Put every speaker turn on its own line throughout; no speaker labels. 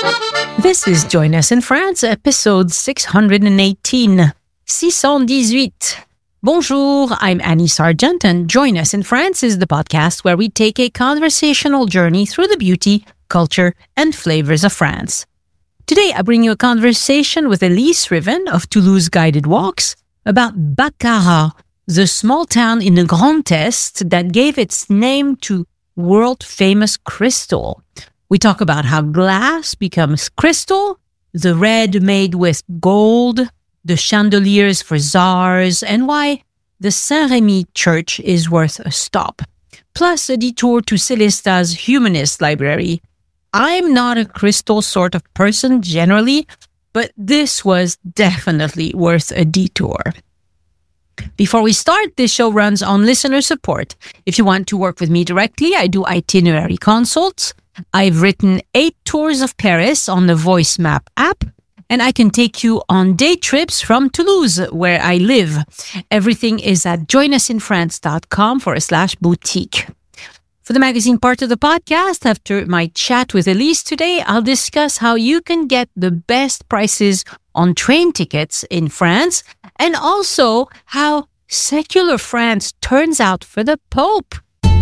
This is Join Us in France, episode 618. 618. Bonjour, I'm Annie Sargent, and Join Us in France is the podcast where we take a conversational journey through the beauty, culture, and flavors of France. Today, I bring you a conversation with Elise Riven of Toulouse Guided Walks about Baccarat, the small town in the Grand Est that gave its name to world-famous crystal. We talk about how glass becomes crystal, the red made with gold, the chandeliers for czars, and why the Saint-Rémy Church is worth a stop. Plus a detour to Célesta's Humanist Library. I'm not a crystal sort of person generally, but this was definitely worth a detour. Before we start, this show runs on listener support. If you want to work with me directly, I do itinerary consults. I've written 8 tours of Paris on the Voice Map app, and I can take you on day trips from Toulouse, where I live. Everything is at joinusinfrance.com/boutique. For the magazine part of the podcast, after my chat with Elise today, I'll discuss how you can get the best prices on train tickets in France, and also how secular France turns out for the Pope.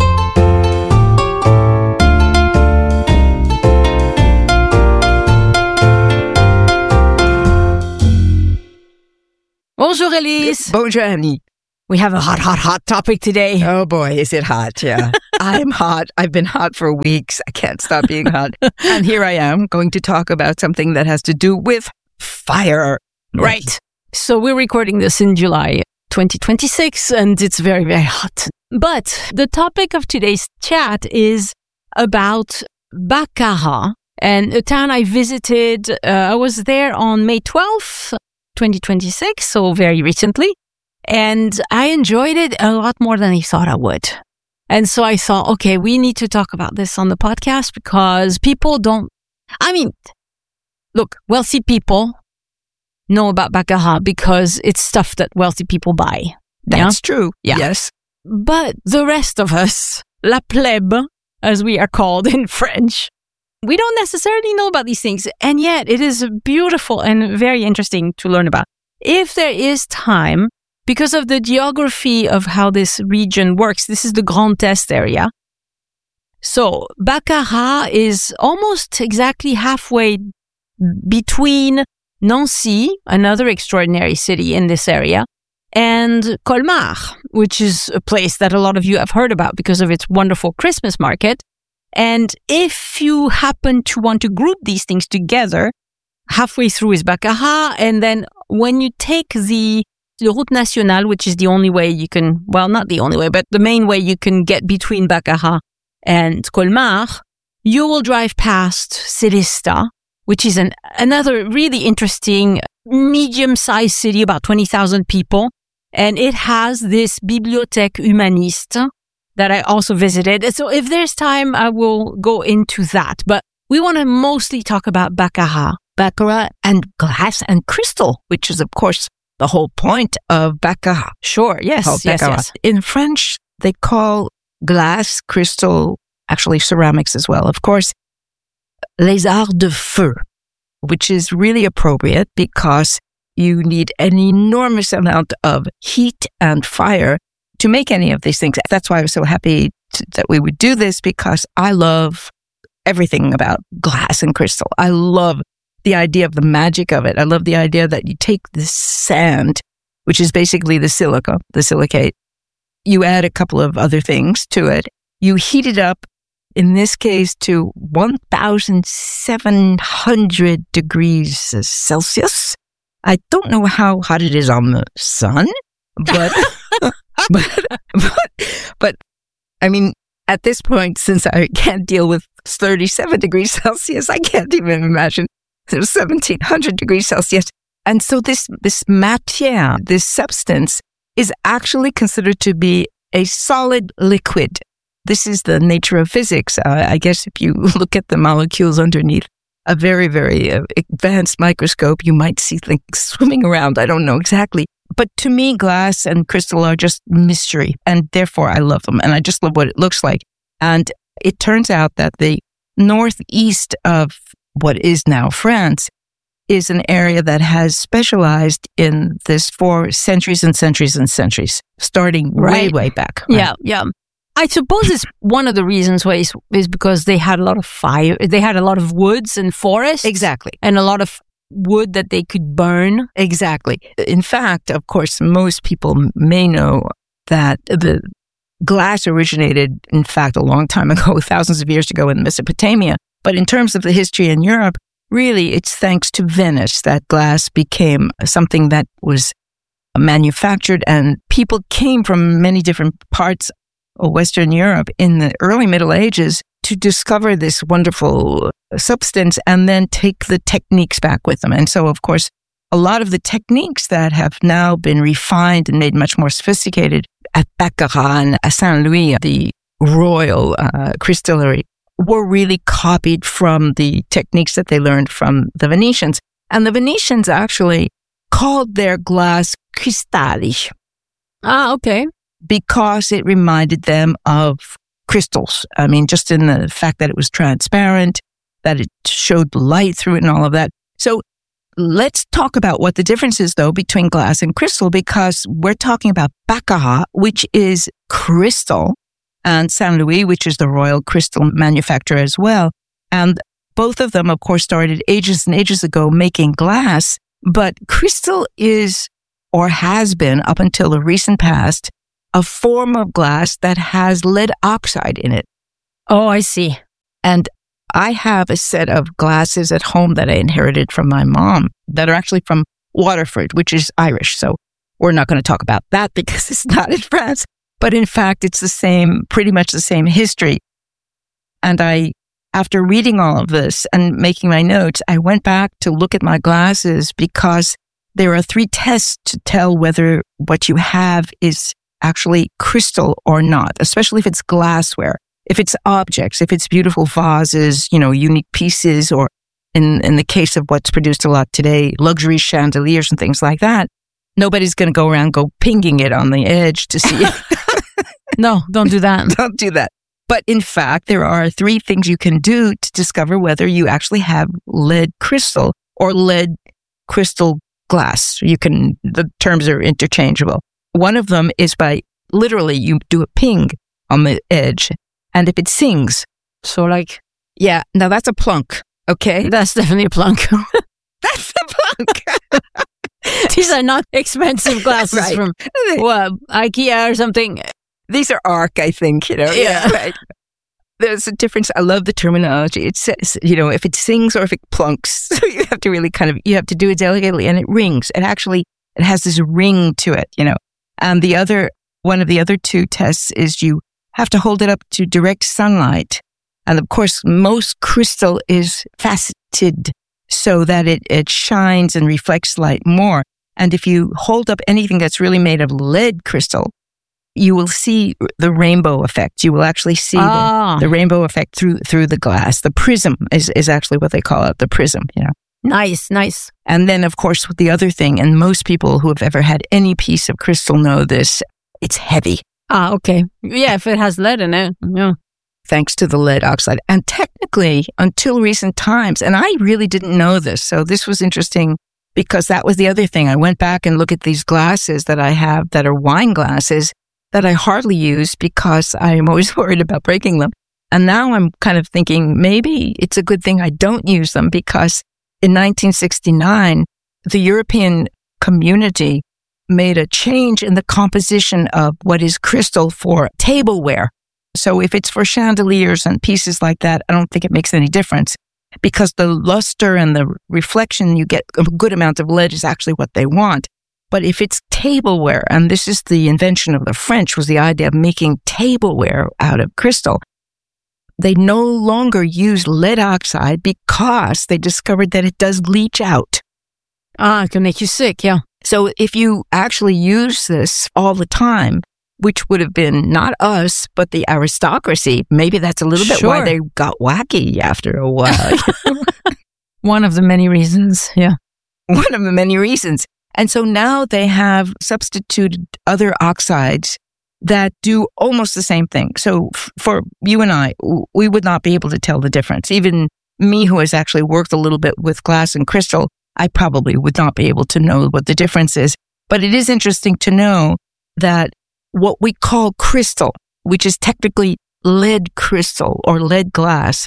Bonjour, Elise.
Bonjour, Annie.
We have a hot topic today.
Oh boy, is it hot, yeah. I'm hot. I've been hot for weeks. I can't stop being hot. And here I am going to talk about something that has to do with fire.
Right. So we're recording this in July 2026, and it's very, very hot. But the topic of today's chat is about Baccarat, and a town I visited. I was there on May 12th, 2026, so very recently. And I enjoyed it a lot more than I thought I would. And so I thought, okay, we need to talk about this on the podcast because people don't, look, wealthy people know about Baccarat because it's stuff that wealthy people buy.
That's true.
Yeah.
Yes.
But the rest of us, la plebe, as we are called in French, we don't necessarily know about these things. And yet it is beautiful and very interesting to learn about. If there is time, because of the geography of how this region works, this is the Grand Est area. So Baccarat is almost exactly halfway between Nancy, another extraordinary city in this area, and Colmar, which is a place that a lot of you have heard about because of its wonderful Christmas market. And if you happen to want to group these things together, halfway through is Baccarat, and then when you take the Route Nationale, which is the only way you can, well, not the only way, but the main way you can get between Baccarat and Colmar, you will drive past Célestat, which is another really interesting medium-sized city, about 20,000 people. And it has this Bibliothèque Humaniste that I also visited. So if there's time, I will go into that. But we want to mostly talk about Baccarat
and glass and crystal, which is, of course, the whole point of Baccarat.
Sure, yes.
In French, they call glass, crystal, actually ceramics as well, of course, les arts de feu, which is really appropriate because you need an enormous amount of heat and fire to make any of these things. That's why I was so happy that we would do this, because I love everything about glass and crystal. I love the idea of the magic of it. I love the idea that you take this sand, which is basically the silicate. You add a couple of other things to it. You heat it up, in this case, to 1,700 degrees Celsius. I don't know how hot it is on the sun, but, but I mean, at this point, since I can't deal with 37 degrees Celsius, I can't even imagine 1,700 degrees Celsius. And so this matière, this substance, is actually considered to be a solid liquid. This is the nature of physics. I guess if you look at the molecules underneath a very, very advanced microscope, you might see things swimming around. I don't know exactly. But to me, glass and crystal are just mystery, and therefore I love them. And I just love what it looks like. And it turns out that the northeast of what is now France, is an area that has specialized in this for centuries and centuries and centuries, starting way back. Right?
Yeah. I suppose it's one of the reasons why is because they had a lot of fire. They had a lot of woods and forests.
Exactly.
And a lot of wood that they could burn.
Exactly. In fact, of course, most people may know that the glass originated, in fact, a long time ago, thousands of years ago in Mesopotamia. But in terms of the history in Europe, really, it's thanks to Venice that glass became something that was manufactured, and people came from many different parts of Western Europe in the early Middle Ages to discover this wonderful substance and then take the techniques back with them. And so, of course, a lot of the techniques that have now been refined and made much more sophisticated at Baccarat and at Saint-Louis, the royal crystallery, were really copied from the techniques that they learned from the Venetians. And the Venetians actually called their glass cristalli.
Ah, okay.
Because it reminded them of crystals. I mean, just in the fact that it was transparent, that it showed light through it and all of that. So let's talk about what the difference is, though, between glass and crystal, because we're talking about Baccarat, which is crystal, and Saint-Louis, which is the royal crystal manufacturer as well. And both of them, of course, started ages and ages ago making glass. But crystal is, or has been up until the recent past, a form of glass that has lead oxide in it.
Oh, I see.
And I have a set of glasses at home that I inherited from my mom that are actually from Waterford, which is Irish. So we're not going to talk about that because it's not in France. But in fact, it's the same, pretty much the same history. And after reading all of this and making my notes, I went back to look at my glasses because there are 3 tests to tell whether what you have is actually crystal or not, especially if it's glassware. If it's objects, if it's beautiful vases, unique pieces, or in the case of what's produced a lot today, luxury chandeliers and things like that, nobody's going to go around pinging it on the edge to see it.
No, don't do that.
Don't do that. But in fact, there are 3 things you can do to discover whether you actually have lead crystal or lead crystal glass. The terms are interchangeable. One of them is by literally you do a ping on the edge, and if it sings.
So
yeah, now that's a plunk, okay?
That's definitely a plunk.
That's a plunk.
These are not expensive glasses
right.
from IKEA or something.
These are ARC, I think,
Yeah.
Right. There's a difference. I love the terminology. It says, if it sings or if it plunks. So you have to really you have to do it delicately, and it rings. It has this ring to it, And one of the other 2 tests is you have to hold it up to direct sunlight. And of course, most crystal is faceted so that it shines and reflects light more. And if you hold up anything that's really made of lead crystal, you will see the rainbow effect. You will actually see the rainbow effect through the glass. The prism is actually what they call it, the prism,
Nice.
And then, of course, the other thing, and most people who have ever had any piece of crystal know this, it's heavy.
Ah, okay. Yeah, if it has lead in it. Yeah.
Thanks to the lead oxide. And technically, until recent times, and I really didn't know this, so this was interesting because that was the other thing. I went back and looked at these glasses that I have that are wine glasses that I hardly use because I'm always worried about breaking them. And now I'm kind of thinking maybe it's a good thing I don't use them because in 1969, the European community made a change in the composition of what is crystal for tableware. So if it's for chandeliers and pieces like that, I don't think it makes any difference because the luster and the reflection you get a good amount of lead is actually what they want. But if it's tableware, and this is the invention of the French, was the idea of making tableware out of crystal, they no longer use lead oxide because they discovered that it does leach out.
It can make you sick, yeah.
So if you actually use this all the time, which would have been not us, but the aristocracy, maybe that's a little bit why they got wacky after a while.
One of the many reasons, yeah.
One of the many reasons. And so now they have substituted other oxides that do almost the same thing. So for you and I, we would not be able to tell the difference. Even me, who has actually worked a little bit with glass and crystal, I probably would not be able to know what the difference is. But it is interesting to know that what we call crystal, which is technically lead crystal or lead glass,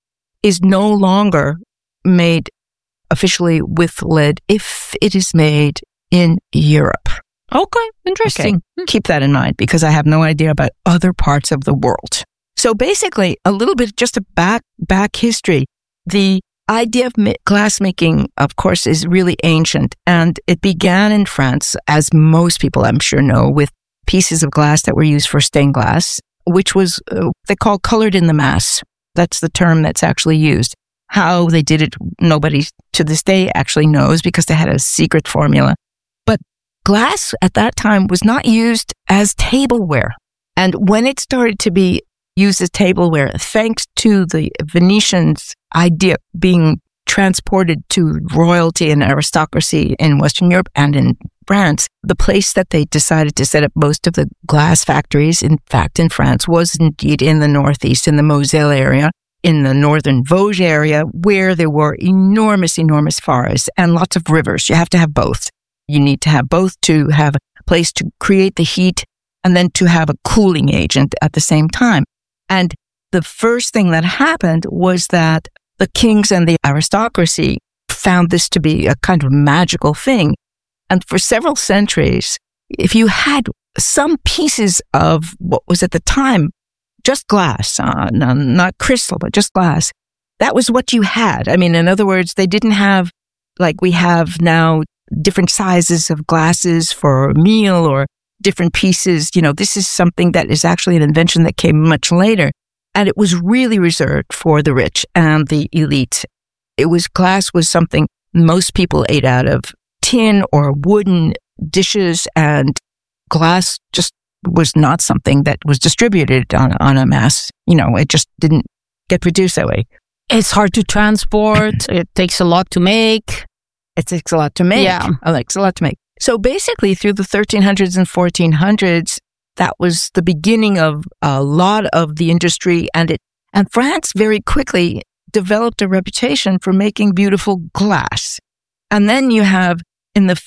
is no longer made officially with lead if it is made in Europe.
Okay, interesting.
Okay. Keep that in mind because I have no idea about other parts of the world. So basically, a little bit just a back history. The idea of glass making, of course, is really ancient, and it began in France, as most people I'm sure know, with pieces of glass that were used for stained glass, which was, they call colored in the mass. That's the term that's actually used. How they did it, nobody to this day actually knows because they had a secret formula. But glass at that time was not used as tableware. And when it started to be used as tableware, thanks to the Venetians' idea being transported to royalty and aristocracy in Western Europe and in France, the place that they decided to set up most of the glass factories, in fact, in France, was indeed in the northeast, in the Moselle area, in the northern Vosges area, where there were enormous forests and lots of rivers. You have to have both. You need to have both to have a place to create the heat and then to have a cooling agent at the same time. And the first thing that happened was that the kings and the aristocracy found this to be a kind of magical thing. And for several centuries, if you had some pieces of what was at the time just glass, not crystal, but just glass, that was what you had. I mean, in other words, they didn't have, like we have now, different sizes of glasses for a meal or different pieces. You know, this is something that is actually an invention that came much later. And it was really reserved for the rich and the elite. Glass was something most people ate out of tin or wooden dishes, and glass just was not something that was distributed on a mass. You know, it just didn't get produced that way.
It's hard to transport. It takes a lot to make.
It takes a lot to make.
Yeah.
It takes a lot to make. So basically through the 1300s and 1400s, that was the beginning of a lot of the industry, and France very quickly developed a reputation for making beautiful glass. And then you have in the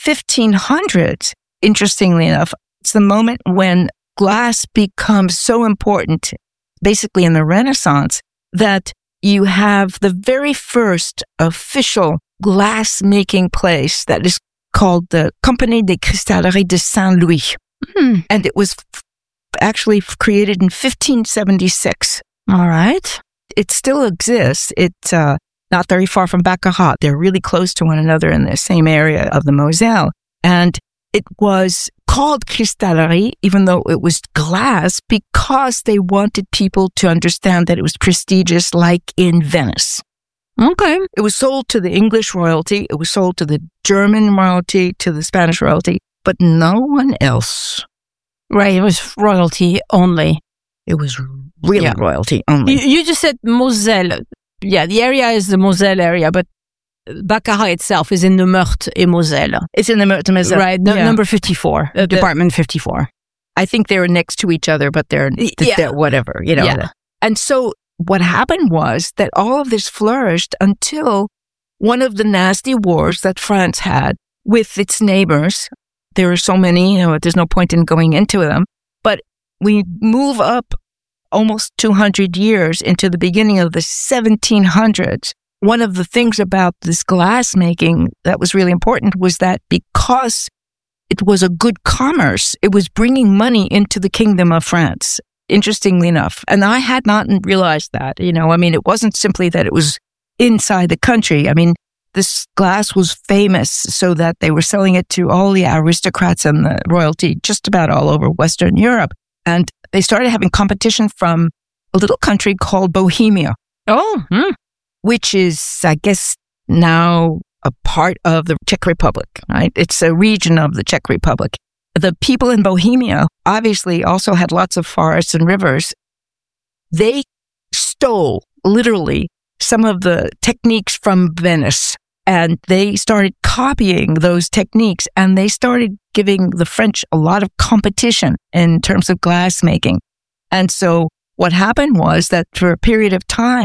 1500s, interestingly enough, it's the moment when glass becomes so important, basically in the Renaissance, that you have the very first official glass making place that is called the Compagnie des Cristalleries de Saint-Louis. And it was actually created in 1576.
All right.
It still exists. It's not very far from Baccarat. They're really close to one another in the same area of the Moselle. And it was called Cristallerie, even though it was glass, because they wanted people to understand that it was prestigious, like in Venice.
Okay.
It was sold to the English royalty. It was sold to the German royalty, to the Spanish royalty, but no one else.
Right. It was royalty only.
It was really royalty only.
You just said Moselle. Yeah, the area is the Moselle area, but Baccarat itself is in the Meurthe et Moselle.
It's in the Meurthe et Moselle.
Right, number 54, Department 54.
I think they're next to each other, but they're whatever, you know.
Yeah.
And so what happened was that all of this flourished until one of the nasty wars that France had with its neighbors. There are so many, you know, there's no point in going into them. But we move up almost 200 years into the beginning of the 1700s. One of the things about this glass making that was really important was that because it was a good commerce, it was bringing money into the Kingdom of France, interestingly enough. And I had not realized that, you know, I mean, it wasn't simply that it was inside the country. I mean, this glass was famous so that they were selling it to all the aristocrats and the royalty just about all over Western Europe. And they started having competition from a little country called Bohemia. Which is, I guess, now a part of the Czech Republic, right? It's a region of the Czech Republic. The people in Bohemia obviously also had lots of forests and rivers. They stole, literally, some of the techniques from Venice, and they started copying those techniques, and they started giving the French a lot of competition in terms of glass making. And so what happened was that for a period of time,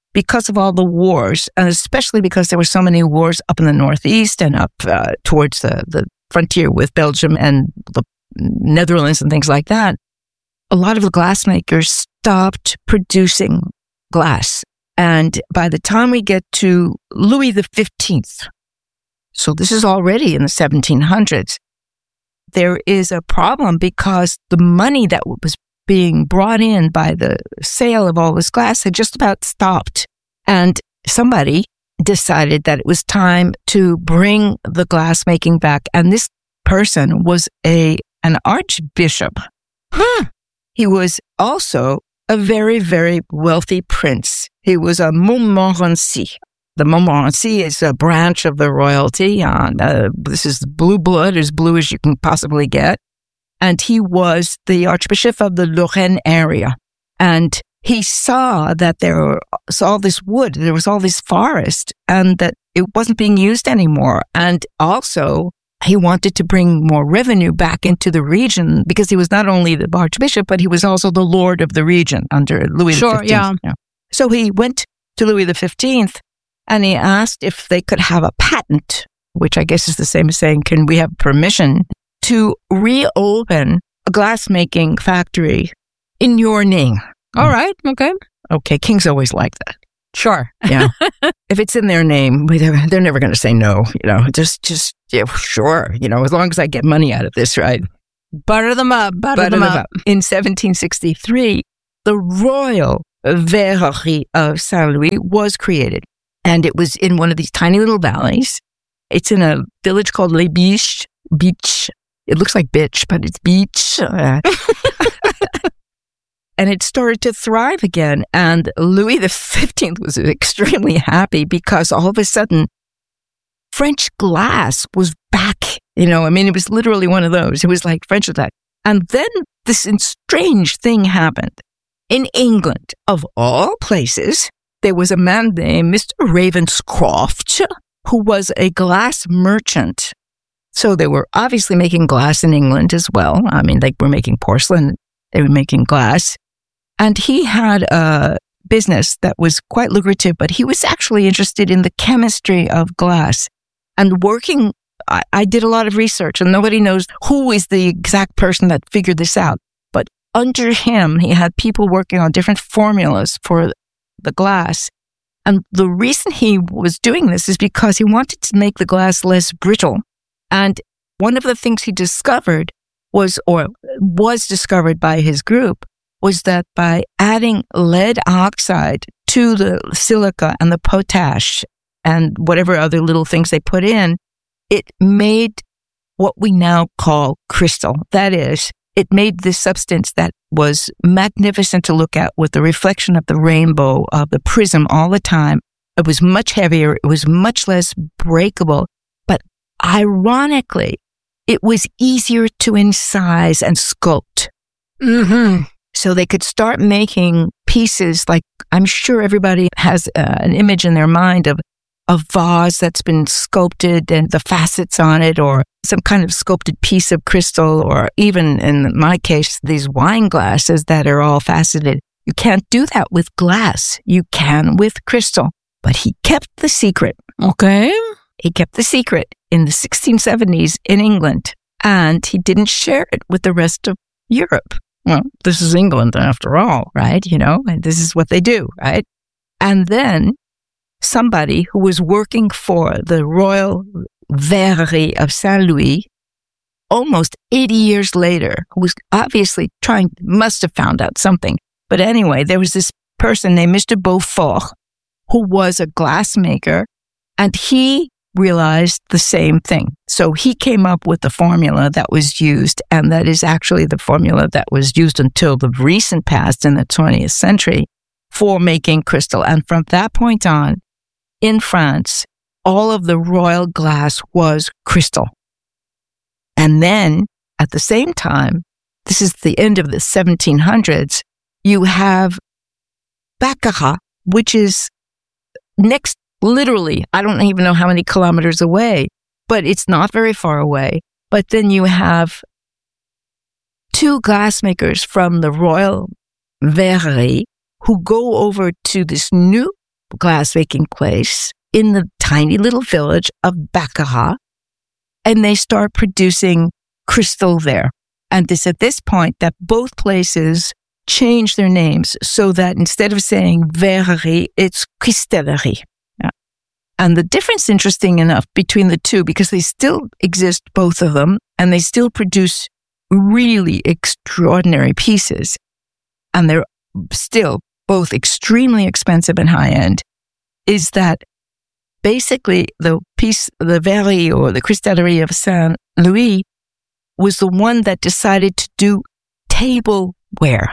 because of all the wars, and especially because there were so many wars up in the Northeast and up towards the frontier with Belgium and the Netherlands and things like that, a lot of the glassmakers stopped producing glass. And by the time we get to Louis XV, so this is already in the 1700s, there is a problem because the money that was being brought in by the sale of all this glass had just about stopped. And somebody decided that it was time to bring the glass making back. And this person was an archbishop. He was also a very, very wealthy prince. He was a Montmorency. The Montmorency is a branch of the royalty. This is blue blood, as blue as you can possibly get. And he was the archbishop of the Lorraine area. And he saw that there was all this wood, there was all this forest, and that it wasn't being used anymore. And also, he wanted to bring more revenue back into the region because he was not only the archbishop, but he was also the lord of the region under Louis XV.
Yeah.
So he went to Louis XV and he asked if they could have a patent, which I guess is the same as saying, can we have permission to reopen a glassmaking factory in your name?
All right. Okay.
Okay. Kings always like that.
Sure.
Yeah. If it's in their name, they're never going to say no. Just yeah, sure. As long as I get money out of this, right?
Butter them up. Butter them up.
In 1763, the Royal Verrerie of Saint-Louis was created. And it was in one of these tiny little valleys. It's in a village called Les Biches. Beach. It looks like bitch, but it's beach. And it started to thrive again. And Louis XV was extremely happy because all of a sudden, French glass was back. It was literally one of those. It was like French glass. And then this strange thing happened. In England, of all places, there was a man named Mr. Ravenscroft, who was a glass merchant. So they were obviously making glass in England as well. They were making porcelain. They were making glass. And he had a business that was quite lucrative, but he was actually interested in the chemistry of glass. And I did a lot of research, and nobody knows who is the exact person that figured this out. But under him, he had people working on different formulas for the glass. And the reason he was doing this is because he wanted to make the glass less brittle. And one of the things he discovered was discovered by his group, was that by adding lead oxide to the silica and the potash and whatever other little things they put in, it made what we now call crystal. That is, it made this substance that was magnificent to look at with the reflection of the rainbow, of the prism all the time. It was much heavier. It was much less breakable. But ironically, it was easier to incise and sculpt.
Mm-hmm.
So they could start making pieces like, I'm sure everybody has an image in their mind of a vase that's been sculpted and the facets on it, or some kind of sculpted piece of crystal, or even in my case, these wine glasses that are all faceted. You can't do that with glass. You can with crystal. But he kept the secret.
Okay.
He kept the secret in the 1670s in England, and he didn't share it with the rest of Europe. Well, this is England after all, right? And this is what they do, right? And then somebody who was working for the Royal Verrerie of Saint-Louis, almost 80 years later, who was obviously must have found out something. But anyway, there was this person named Mr. Beaufort, who was a glassmaker, and he realized the same thing. So he came up with the formula that was used, and that is actually the formula that was used until the recent past in the 20th century for making crystal. And from that point on, in France, all of the royal glass was crystal. And then, at the same time, this is the end of the 1700s, you have Baccarat, which is next, literally, I don't even know how many kilometers away, but it's not very far away. But then you have two glassmakers from the Royal Verrerie who go over to this new glass making place in the tiny little village of Baccarat, and they start producing crystal there. And it's at this point that both places change their names so that instead of saying verrerie, it's cristallerie. Yeah. And the difference, interesting enough, between the two, because they still exist, both of them, and they still produce really extraordinary pieces, and they're still both extremely expensive and high-end, is that basically the piece, the Verrerie or the Cristallerie of Saint-Louis, was the one that decided to do tableware.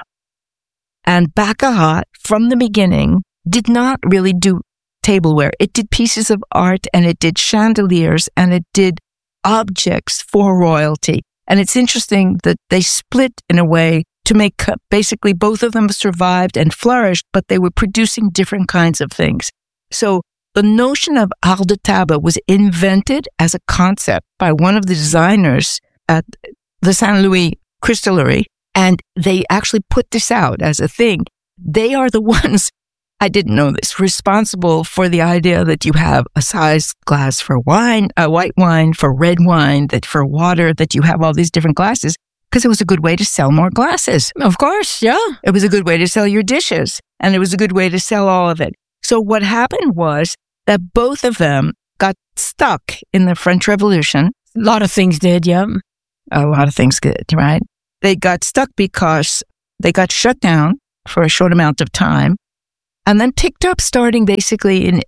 And Baccarat, from the beginning, did not really do tableware. It did pieces of art, and it did chandeliers, and it did objects for royalty. And it's interesting that they split in a way to make, basically both of them survived and flourished, but they were producing different kinds of things. So the notion of art de table was invented as a concept by one of the designers at the Saint-Louis Cristallerie, and they actually put this out as a thing. They are the ones, I didn't know this, responsible for the idea that you have a size glass for wine, a white wine, for red wine, that for water, that you have all these different glasses, because it was a good way to sell more glasses.
Of course, yeah.
It was a good way to sell your dishes, and it was a good way to sell all of it. So what happened was that both of them got stuck in the French Revolution.
A lot of things did, yeah.
A lot of things did, right? They got stuck because they got shut down for a short amount of time and then picked up starting basically in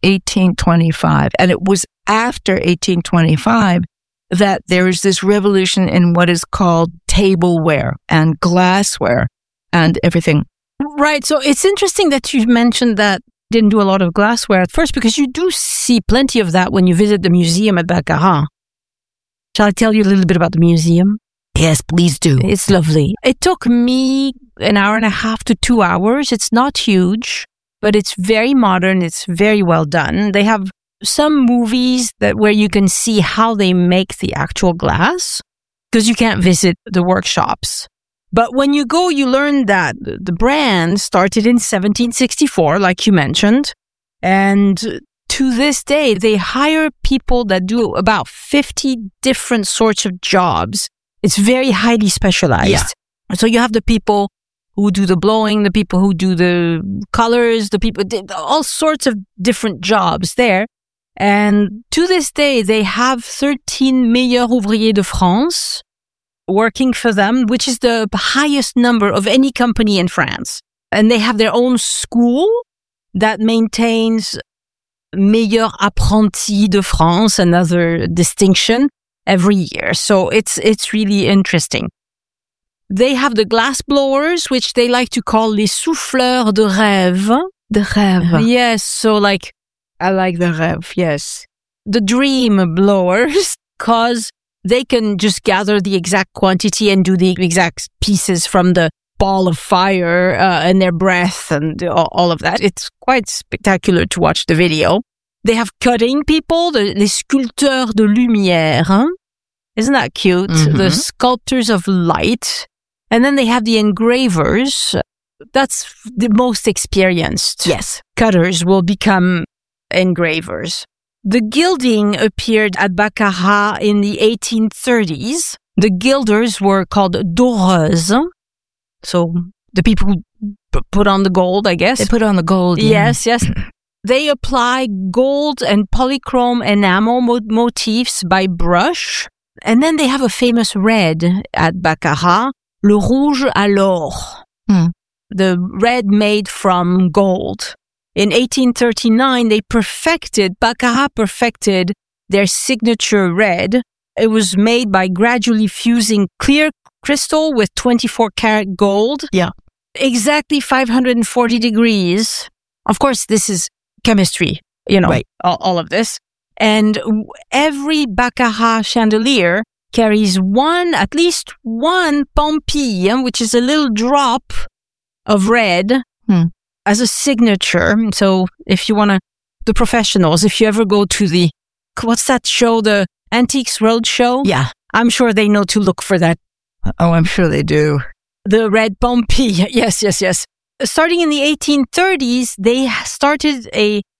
1825. And it was after 1825 that there is this revolution in what is called tableware and glassware and everything.
Right. So it's interesting that you mentioned that didn't do a lot of glassware at first, because you do see plenty of that when you visit the museum at Baccarat. Shall I tell you a little bit about the museum?
Yes, please do.
It's lovely. It took me an hour and a half to 2 hours. It's not huge, but it's very modern. It's very well done. They have some movies where you can see how they make the actual glass, because you can't visit the workshops. But when you go, you learn that the brand started in 1764, like you mentioned. And to this day, they hire people that do about 50 different sorts of jobs. It's very highly specialized. Yeah. So you have the people who do the blowing, the people who do the colors, the people, all sorts of different jobs there. And to this day, they have 13 meilleurs ouvriers de France working for them, which is the highest number of any company in France. And they have their own school that maintains Meilleur Apprenti de France, another distinction, every year. So it's really interesting. They have the glass blowers, which they like to call les souffleurs de rêve.
De rêve.
Yes. So like,
I like the rêve. Yes.
The dream blowers, cause they can just gather the exact quantity and do the exact pieces from the ball of fire and their breath and all of that. It's quite spectacular to watch the video. They have cutting people, les sculpteurs de lumière. Huh? Isn't that cute? Mm-hmm. The sculptors of light. And then they have the engravers. That's the most experienced.
Yes.
Cutters will become engravers. The gilding appeared at Baccarat in the 1830s. The gilders were called doreuses. So the people who put on the gold, I guess.
They put on the gold. Yeah.
Yes. They apply gold and polychrome enamel motifs by brush. And then they have a famous red at Baccarat, le rouge à l'or. The red made from gold. In 1839, Baccarat perfected their signature red. It was made by gradually fusing clear crystal with 24-karat gold.
Yeah.
Exactly 540 degrees. Of course, this is chemistry, right. all of this. And every Baccarat chandelier carries at least one pampille, which is a little drop of red as a signature. So if you the professionals, if you ever go to what's that show, the Antiques Roadshow?
Yeah.
I'm sure they know to look for that.
Oh, I'm sure they do.
The red pampille. Yes. Starting in the 1830s, they started a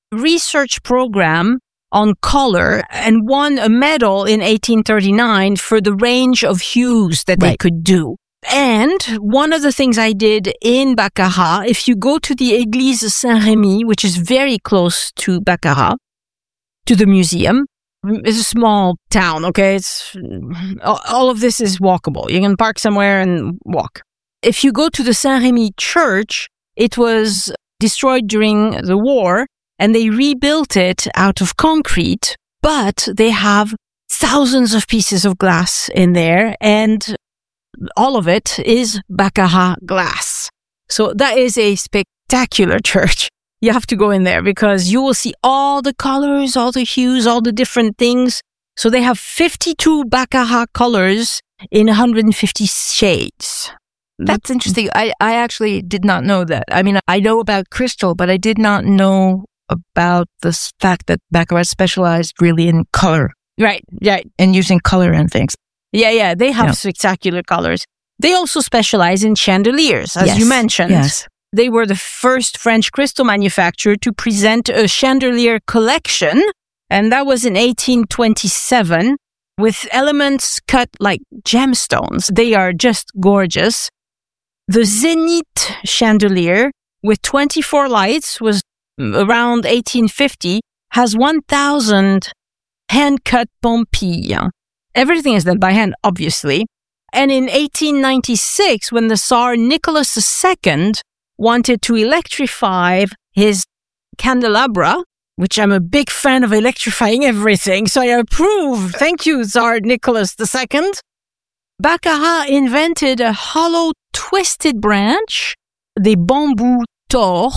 research program on color and won a medal in 1839 for the range of hues that they could do. And one of the things I did in Baccarat, if you go to the Église Saint-Rémy, which is very close to Baccarat, to the museum, it's a small town, okay? It's all of this is walkable. You can park somewhere and walk. If you go to the Saint-Rémy church, it was destroyed during the war, and they rebuilt it out of concrete, but they have thousands of pieces of glass in there, and all of it is Baccarat glass. So that is a spectacular church. You have to go in there because you will see all the colors, all the hues, all the different things. So they have 52 Baccarat colors in 150 shades.
That's interesting. I actually did not know that. I mean, I know about crystal, but I did not know about the fact that Baccarat specialized really in color.
Right.
And using color and things.
Yeah. They have spectacular colors. They also specialize in chandeliers, as you mentioned.
Yes.
They were the first French crystal manufacturer to present a chandelier collection, and that was in 1827, with elements cut like gemstones. They are just gorgeous. The Zenith chandelier, with 24 lights, was around 1850, has 1,000 hand-cut pompilles. Everything is done by hand, obviously. And in 1896, when the Tsar Nicholas II wanted to electrify his candelabra, which I'm a big fan of electrifying everything, so I approve. Thank you, Tsar Nicholas II. Baccarat invented a hollow twisted branch, the bamboo tors,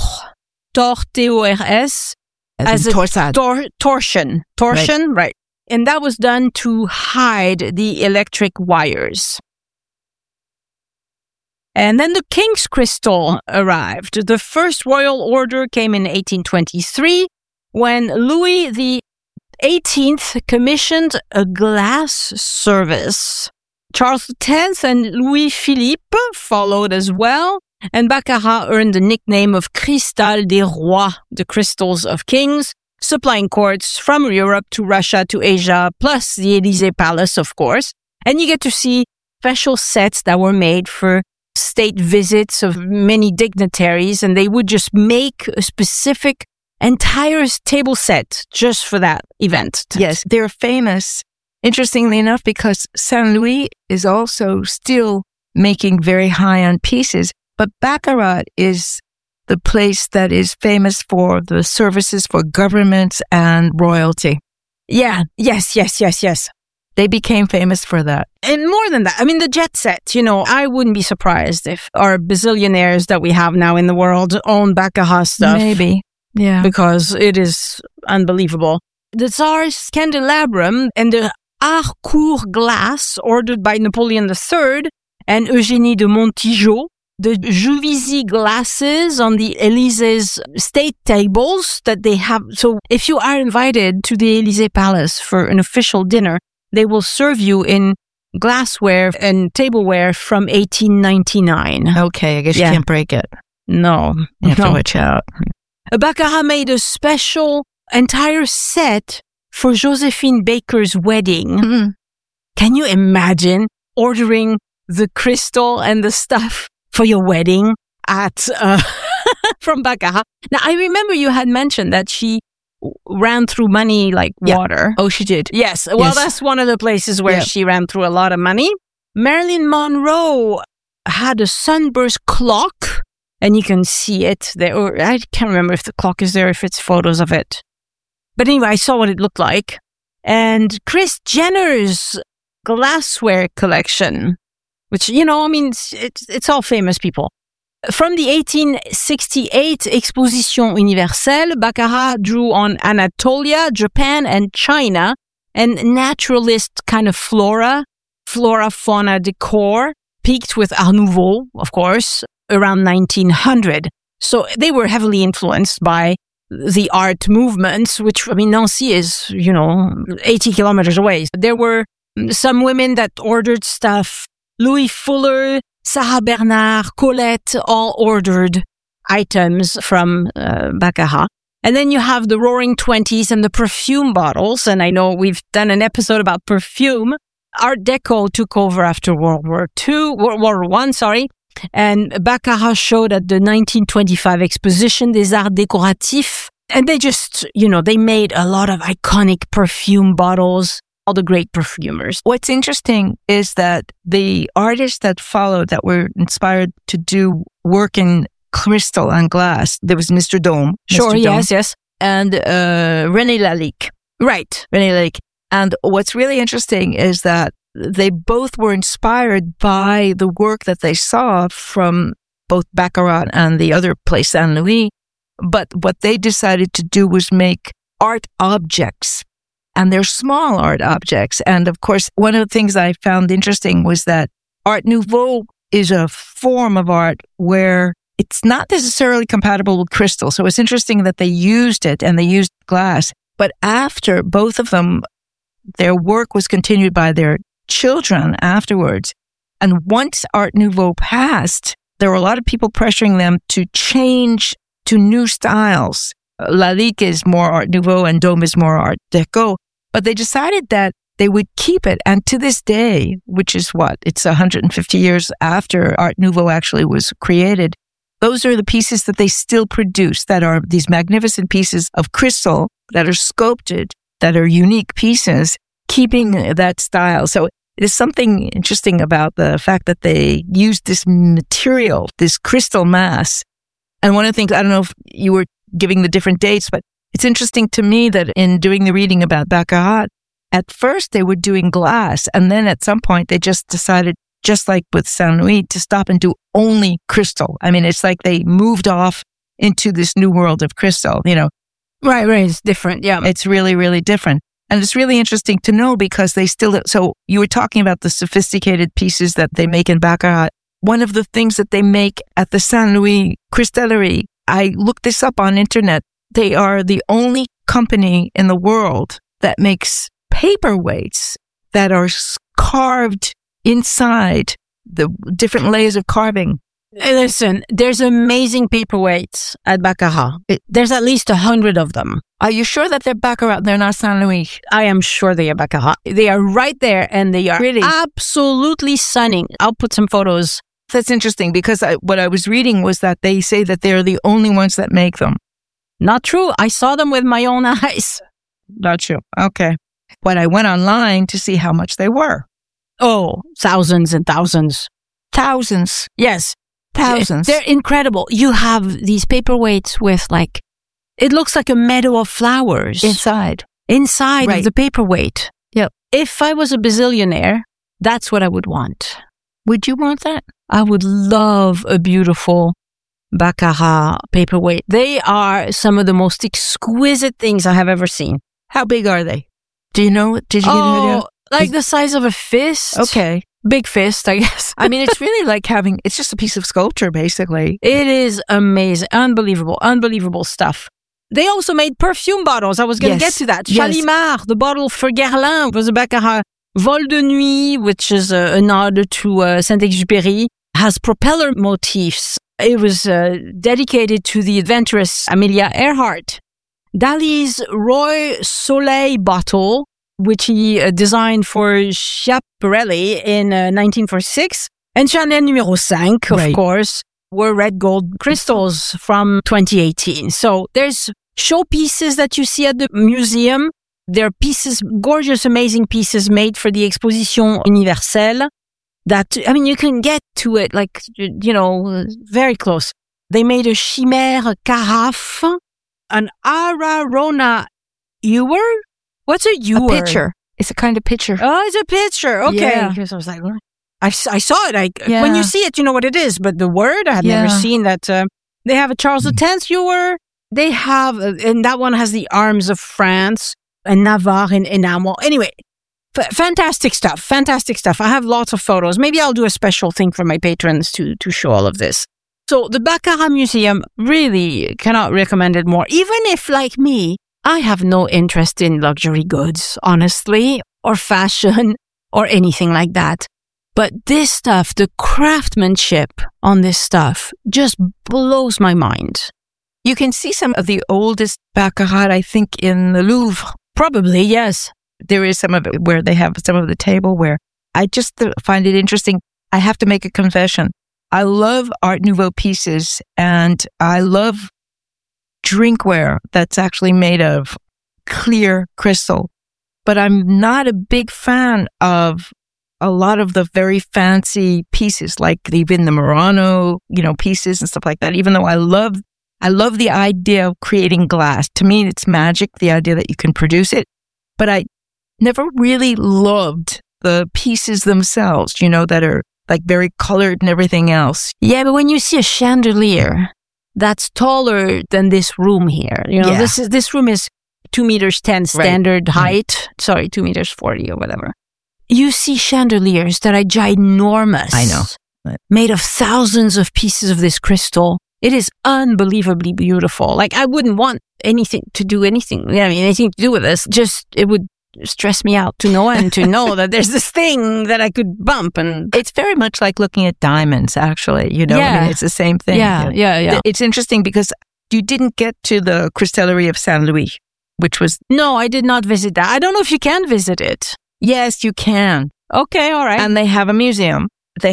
T-O-R-S, as a torsion, right. And that was done to hide the electric wires. And then the King's Crystal arrived. The first royal order came in 1823 when Louis XVIII commissioned a glass service. Charles X and Louis Philippe followed as well, and Baccarat earned the nickname of Cristal des Rois, the crystals of kings, supplying courts from Europe to Russia to Asia, plus the Élysée Palace, of course. And you get to see special sets that were made for state visits of many dignitaries, and they would just make a specific entire table set just for that event.
Yes, they're famous, interestingly enough, because Saint Louis is also still making very high-end pieces, but Baccarat is the place that is famous for the services for governments and royalty.
Yeah, yes.
They became famous for that.
And more than that, I mean, the jet set, I wouldn't be surprised if our bazillionaires that we have now in the world own Baccarat stuff.
Maybe, yeah.
Because it is unbelievable. The Tsar's candelabrum and the Harcourt glass ordered by Napoleon III and Eugénie de Montijo, the Juvisy glasses on the Élysées state tables that they have. So if you are invited to the Élysée Palace for an official dinner, they will serve you in glassware and tableware from 1899.
Okay, I guess you can't break it.
No.
You have to watch out.
Baccarat made a special entire set for Josephine Baker's wedding.
Mm-hmm.
Can you imagine ordering the crystal and the stuff for your wedding at from Baccarat? Now, I remember you had mentioned that she ran through money like water.
Oh, she did.
Yes. Well, that's one of the places where she ran through a lot of money. Marilyn Monroe had a sunburst clock, and you can see it there. Or I can't remember if the clock is there, if it's photos of it. But anyway, I saw what it looked like. And Kris Jenner's glassware collection, which, it's all famous people. From the 1868 Exposition Universelle, Baccarat drew on Anatolia, Japan, and China, and naturalist kind of flora, fauna decor, peaked with Art Nouveau, of course, around 1900. So they were heavily influenced by the art movements, which, Nancy is, 80 kilometers away. There were some women that ordered stuff. Louis Fuller, Sarah Bernard, Colette all ordered items from Baccarat. And then you have the Roaring Twenties and the perfume bottles. And I know we've done an episode about perfume. Art Deco took over after World War I, and Baccarat showed at the 1925 Exposition des Arts Décoratifs. And they just, they made a lot of iconic perfume bottles, all the great perfumers.
What's interesting is that the artists that followed, that were inspired to do work in crystal and glass, there was Mr. Dome.
Sure,
Mr. Dome,
yes.
And René Lalique.
Right.
René Lalique. And what's really interesting is that they both were inspired by the work that they saw from both Baccarat and the other place, Saint Louis. But what they decided to do was make art objects. And they're small art objects. And of course, one of the things I found interesting was that Art Nouveau is a form of art where it's not necessarily compatible with crystal. So it's interesting that they used it and they used glass. But after both of them, their work was continued by their children afterwards. And once Art Nouveau passed, there were a lot of people pressuring them to change to new styles. Lalique is more Art Nouveau and Dome is more Art Deco. But they decided that they would keep it. And to this day, which is it's 150 years after Art Nouveau actually was created, those are the pieces that they still produce, that are these magnificent pieces of crystal that are sculpted, that are unique pieces, keeping that style. So there's something interesting about the fact that they used this material, this crystal mass. And one of the things, I don't know if you were giving the different dates, but it's interesting to me that in doing the reading about Baccarat, at first they were doing glass. And then at some point they just decided, just like with Saint Louis, to stop and do only crystal. I mean, it's like they moved off into this new world of crystal,
Right. It's different. Yeah.
It's really, really different. And it's really interesting to know because they still, so you were talking about the sophisticated pieces that they make in Baccarat. One of the things that they make at the Saint Louis Cristallerie, I looked this up on internet. They are the only company in the world that makes paperweights that are carved inside the different layers of carving.
Hey, listen, there's amazing paperweights at Baccarat. There's at least 100 of them.
Are you sure that they're Baccarat? They're not Saint Louis?
I am sure they are Baccarat. They are right there and they are
really
absolutely stunning. I'll put some photos.
That's interesting because what I was reading was that they say that they're the only ones that make them.
Not true. I saw them with my own eyes.
Not true. Okay. But I went online to see how much they were.
Oh, thousands and thousands.
Thousands.
Yes.
Thousands.
They're incredible. You have these paperweights with it looks like a meadow of flowers.
Inside
Right. Of the paperweight.
Yep.
If I was a bazillionaire, that's what I would want.
Would you want that?
I would love a beautiful Baccarat paperweight. They are some of the most exquisite things I have ever seen.
How big are they? Do you know? Did you get an idea?
Like the size of a fist.
Okay.
Big fist, I guess.
I mean, it's really like it's just a piece of sculpture, basically.
It is amazing. Unbelievable stuff. They also made perfume bottles. I was going to get to that.
Yes.
Shalimar, the bottle for Guerlain, was a Baccarat. Vol de Nuit, which is a nod to Saint-Exupéry, has propeller motifs. It was dedicated to the adventurous Amelia Earhart. Dali's Roi Soleil bottle, which he designed for Schiaparelli in 1946. And Chanel numéro 5, of course, were red gold crystals from 2018. So there's showpieces that you see at the museum. They're pieces, gorgeous, amazing pieces made for the Exposition Universelle that, I mean, you can get to it very close. They made a Chimère carafe, an Ararona ewer. What's a ewer?
A pitcher. It's a kind of pitcher.
Oh, it's a pitcher. Okay.
Yeah.
Because I was like, I saw it. When you see it, you know what it is. But the word, I had never seen that. They have a Charles X ewer. They have, and that one has the arms of France and Navarre in enamel. Anyway, fantastic stuff. I have lots of photos. Maybe I'll do a special thing for my patrons to show all of this. So the Baccarat Museum, really cannot recommend it more. Even if, like me, I have no interest in luxury goods, honestly, or fashion, or anything like that. But this stuff, the craftsmanship on this stuff, just blows my mind.
You can see some of the oldest baccarat, I think, in the Louvre.
Probably, yes.
There is some of it where they have some of the tableware. I just find it interesting. I have to make a confession. I love Art Nouveau pieces, and I love drinkware that's actually made of clear crystal. But I'm not a big fan of a lot of the very fancy pieces, like even the Murano, pieces and stuff like that. Even though I love the idea of creating glass. To me, it's magic, the idea that you can produce it. But I never really loved the pieces themselves, that are like very colored and everything else.
Yeah, but when you see a chandelier that's taller than this room here, this room is 2 meters 10 standard height. Sorry, 2 meters 40 or whatever. You see chandeliers that are ginormous.
I know.
Made of thousands of pieces of this crystal. It is unbelievably beautiful. Like, I wouldn't want anything to do with this. Just, it would stress me out to know that there's this thing that I could bump. And
it's very much like looking at diamonds, actually.
Yeah.
I mean, it's the same thing.
Yeah.
It's interesting because you didn't get to the Cristallerie of Saint Louis, which was...
No, I did not visit that. I don't know if you can visit it.
Yes, you can.
Okay, all right.
And they have a museum.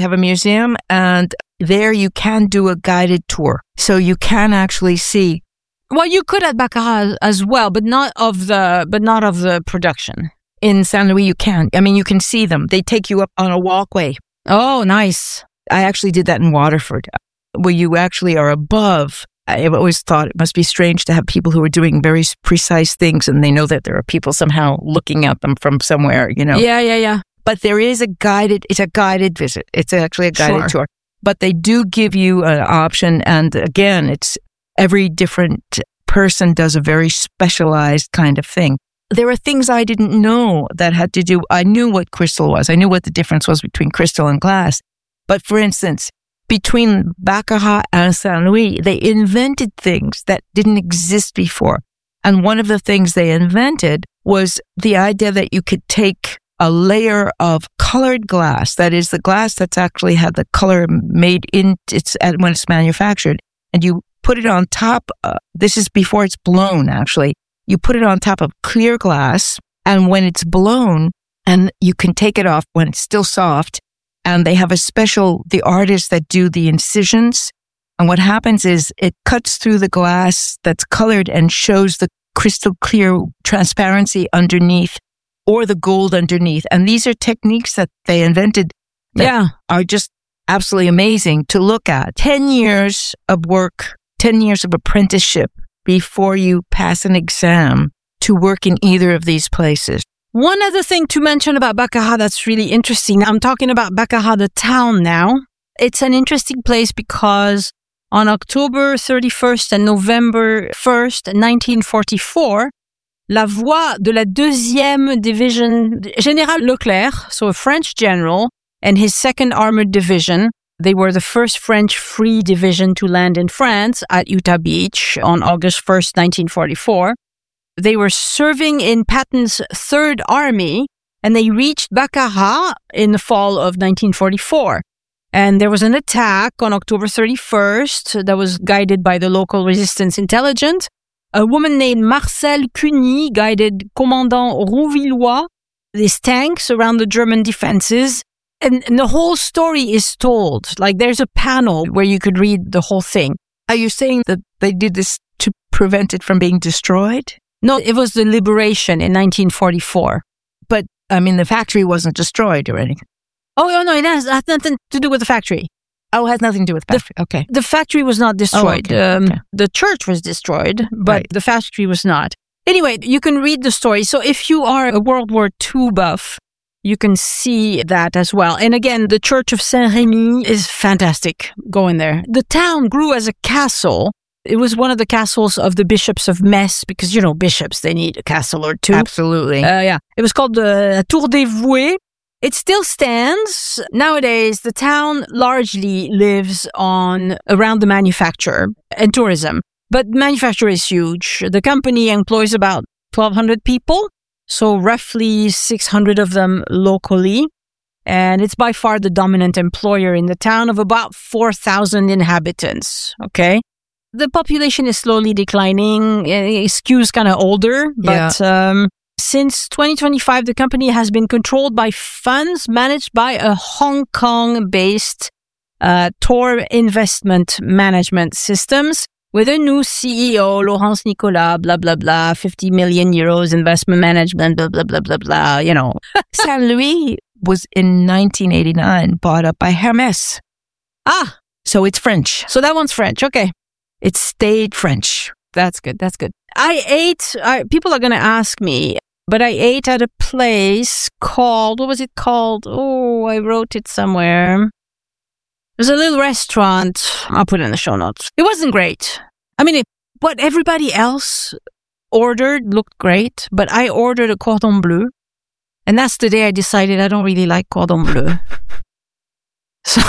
And there you can do a guided tour. So you can actually see.
Well, you could at Baccarat as well, but not of the production.
In Saint Louis, you can. I mean, you can see them. They take you up on a walkway.
Oh, nice.
I actually did that in Waterford, where you actually are above. I've always thought it must be strange to have people who are doing very precise things and they know that there are people somehow looking at them from somewhere,
Yeah.
But there is it's a guided visit. It's actually a guided tour. But they do give you an option. And again, it's every different person does a very specialized kind of thing. There are things I didn't know that had to do, I knew what crystal was. I knew what the difference was between crystal and glass. But for instance, between Baccarat and Saint Louis, they invented things that didn't exist before. And one of the things they invented was the idea that you could take a layer of colored glass, that is the glass that's actually had the color made when it's manufactured, and you put it on top, this is before it's blown actually, you put it on top of clear glass, and when it's blown, and you can take it off when it's still soft, and they have the artists that do the incisions, and what happens is it cuts through the glass that's colored and shows the crystal clear transparency underneath, or the gold underneath. And these are techniques that they invented that are just absolutely amazing to look at. 10 years of work, 10 years of apprenticeship before you pass an exam to work in either of these places.
One other thing to mention about Baccarat that's really interesting. I'm talking about Baccarat, the town now. It's an interesting place because on October 31st and November 1st, 1944, la voix de la 2e Division, Général Leclerc, so a French general, and his 2nd Armored Division, they were the first French Free Division to land in France at Utah Beach on August 1st, 1944. They were serving in Patton's 3rd Army, and they reached Baccarat in the fall of 1944. And there was an attack on October 31st that was guided by the local resistance intelligence. A woman named Marcel Cuny guided Commandant Rouvillois, these tanks around the German defenses. And the whole story is told. Like, there's a panel where you could read the whole thing.
Are you saying that they did this to prevent it from being destroyed?
No, it was the liberation in 1944.
But, I mean, the factory wasn't destroyed or anything.
Oh, no, it has nothing to do with the factory.
Oh, it has nothing to do with the factory. Okay.
The factory was not destroyed.
Oh, okay.
The church was destroyed, but the factory was not. Anyway, you can read the story. So if you are a World War II buff, you can see that as well. And again, the Church of Saint-Rémy is fantastic. Go in there. The town grew as a castle. It was one of the castles of the bishops of Metz because, bishops, they need a castle or two.
Absolutely.
It was called the Tour des Voués. It still stands. Nowadays, the town largely lives around the manufacture and tourism. But manufacture is huge. The company employs about 1,200 people, so roughly 600 of them locally. And it's by far the dominant employer in the town of about 4,000 inhabitants, okay? the population is slowly declining. It skews kind of older, but since 2025, the company has been controlled by funds managed by a Hong Kong-based Tor Investment Management Systems with a new CEO, Laurence Nicolas, blah, blah, blah, 50 million euros investment management, blah, blah, blah, blah, blah, you know.
Saint Louis was in 1989 bought up by Hermès.
Ah,
so it's French.
So that one's French. Okay.
It stayed French.
That's good. That's good. People are going to ask me, but I ate at a place called, what was it called? Oh, I wrote it somewhere. There's a little restaurant. I'll put it in the show notes. It wasn't great. I mean, what everybody else ordered looked great, but I ordered a cordon bleu. And that's the day I decided I don't really like cordon bleu. So,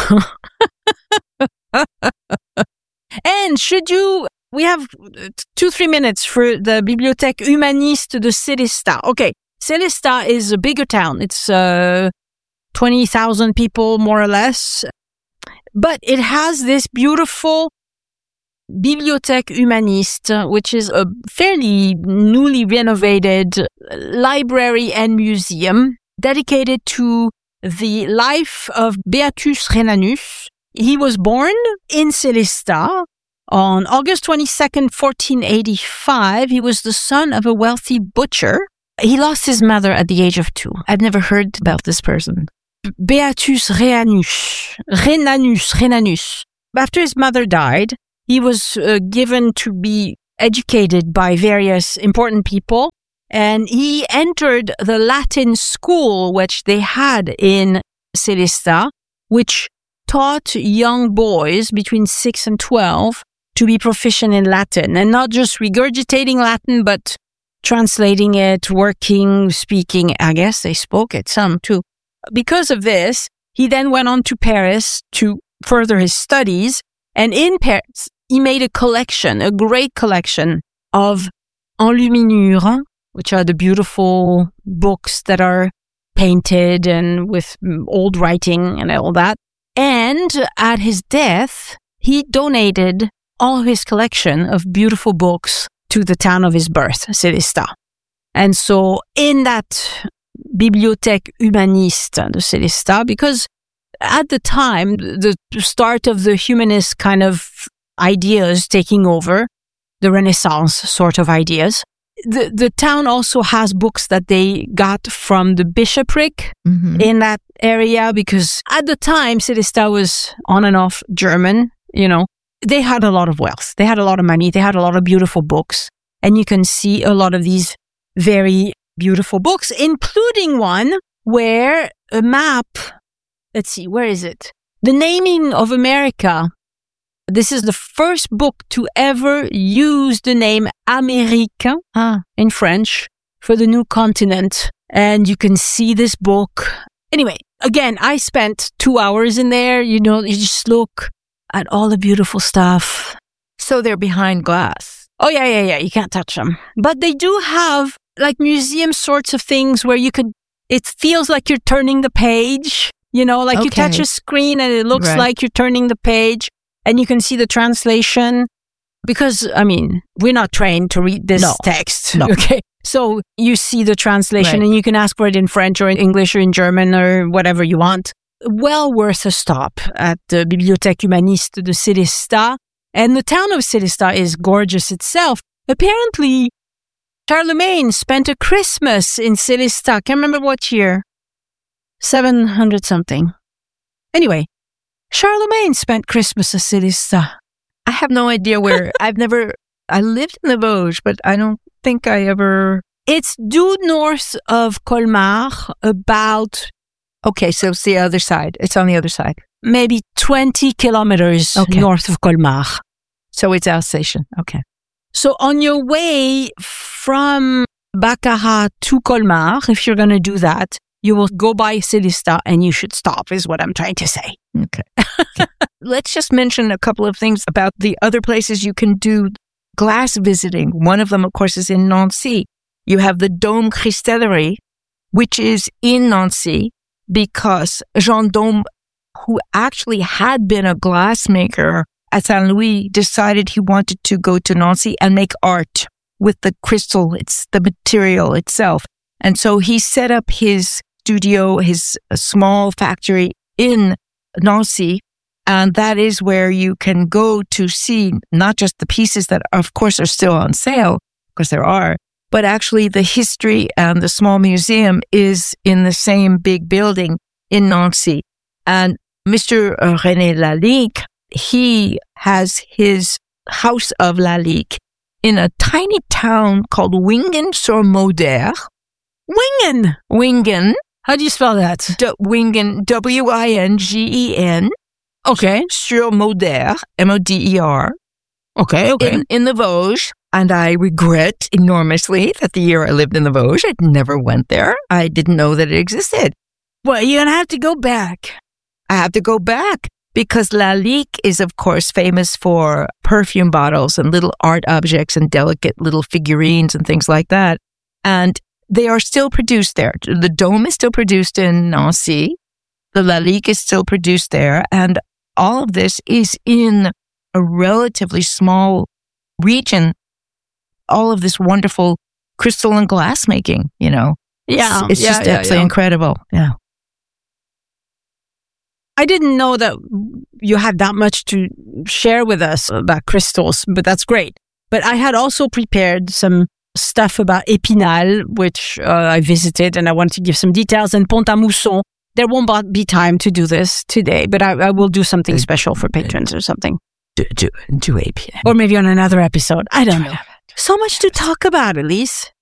and we have 2-3 minutes for the Bibliothèque Humaniste de Sélestat. Okay, Sélestat is a bigger town. It's 20,000 people, more or less. But it has this beautiful Bibliothèque Humaniste, which is a fairly newly renovated library and museum dedicated to the life of Beatus Rhenanus. He was born in Sélestat on August 22nd, 1485. He was the son of a wealthy butcher. He lost his mother at the age of 2.
I've never heard about this person.
Beatus Rhenanus. After his mother died, he was given to be educated by various important people, and he entered the Latin school which they had in Sélestat, which taught young boys between 6 and 12 to be proficient in Latin, and not just regurgitating Latin, but translating it, working, speaking. I guess they spoke it some too. Because of this, he then went on to Paris to further his studies. And in Paris, he made a great collection of enluminures, which are the beautiful books that are painted and with old writing and all that. And at his death, he donated all his collection of beautiful books to the town of his birth, Sélestat. And so in that Bibliothèque Humaniste de Sélestat, because at the time, the start of the humanist kind of ideas taking over, the Renaissance sort of ideas, the town also has books that they got from the bishopric in that area, because at the time, Sélestat was on and off German, you know. They had a lot of wealth. They had a lot of money. They had a lot of beautiful books. And you can see a lot of these very beautiful books, including one where a map, let's see, where is it? The Naming of America. This is the first book to ever use the name Amérique in French for the new continent. And you can see this book. Anyway, again, I spent 2 hours in there. You know, you just look at all the beautiful stuff.
So they're behind glass.
Oh, yeah. You can't touch them. But they do have like museum sorts of things where it feels like you're turning the page, you know, like you touch a screen and it looks like you're turning the page and you can see the translation. Because, I mean, we're not trained to read this text.
No.
Okay. So you see the translation and you can ask for it in French or in English or in German or whatever you want. Well worth a stop at the Bibliothèque Humaniste de Sélestat. And the town of Sélestat is gorgeous itself. Apparently, Charlemagne spent a Christmas in Sélestat. Can't remember what year. 700 something. Anyway, Charlemagne spent Christmas at Sélestat.
I have no idea where. I lived in the Vosges, but I don't think I ever.
It's due north of Colmar, about.
Okay, so it's the other side. It's on the other side.
Maybe 20 kilometers north of Colmar.
So it's Alsatian. Okay.
So on your way from Baccarat to Colmar, if you're going to do that, you will go by Sélestat and you should stop, is what I'm trying to say.
Okay. Let's just mention a couple of things about the other places you can do glass visiting. One of them, of course, is in Nancy. You have the Dôme Cristallerie, which is in Nancy because Jean Dôme, who actually had been a glassmaker at Saint Louis decided he wanted to go to Nancy and make art with the crystal. It's the material itself. And so he set up his studio, his small factory in Nancy. And that is where you can go to see not just the pieces that, of course, are still on sale, because there are, but actually the history and the small museum is in the same big building in Nancy. And Mr. René Lalique, he has his house of Lalique in a tiny town called Wingen-sur-Moder. Wingen.
How do you spell that?
Wingen, W-I-N-G-E-N.
Okay.
Sur Moder, M-O-D-E-R.
Okay.
In the Vosges. And I regret enormously that the year I lived in the Vosges, I never went there. I didn't know that it existed.
Well, you're going to have to go back.
I have to go back because Lalique is, of course, famous for perfume bottles and little art objects and delicate little figurines and things like that. And they are still produced there. The Dôme is still produced in Nancy. The Lalique is still produced there. And all of this is in a relatively small region. All of this wonderful crystal and glass making, you know.
Yeah.
It's just absolutely incredible. Yeah.
I didn't know that you had that much to share with us about crystals, but that's great. But I had also prepared some stuff about Épinal, which I visited, and I wanted to give some details, and Pont-à-Mousson. There won't be time to do this today, but I will do something special for patrons or something.
Do Épinal.
Or maybe on another episode. I don't know. So much to talk about, Elise.